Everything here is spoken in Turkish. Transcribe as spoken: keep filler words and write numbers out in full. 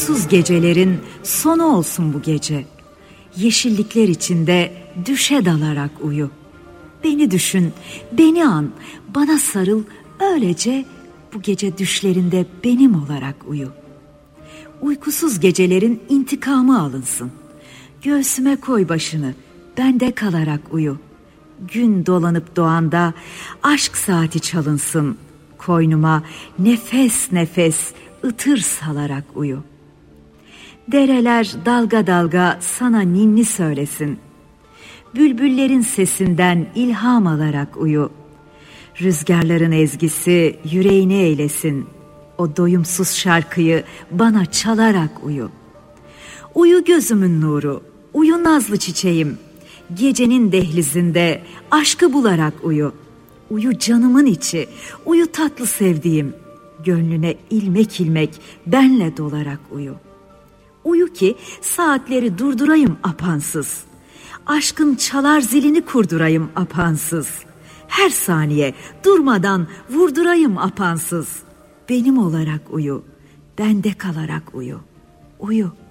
Uykusuz gecelerin sonu olsun bu gece. Yeşillikler içinde düşe dalarak uyu. Beni düşün, beni an, bana sarıl, öylece bu gece düşlerinde benim olarak uyu. Uykusuz gecelerin intikamı alınsın. Göğsüme koy başını, bende kalarak uyu. Gün dolanıp doğanda aşk saati çalınsın. Koynuma nefes nefes ıtır salarak uyu. Dereler dalga dalga sana ninni söylesin. Bülbüllerin sesinden ilham alarak uyu. Rüzgarların ezgisi yüreğini eylesin. O doyumsuz şarkıyı bana çalarak uyu. Uyu gözümün nuru, uyu nazlı çiçeğim. Gecenin dehlizinde aşkı bularak uyu. Uyu canımın içi, uyu tatlı sevdiğim. Gönlüne ilmek ilmek benle dolarak uyu. Uyu ki saatleri durdurayım apansız. Aşkın çalar zilini kurdurayım apansız. Her saniye durmadan vurdurayım apansız. Benim olarak uyu, bende kalarak uyu. Uyu.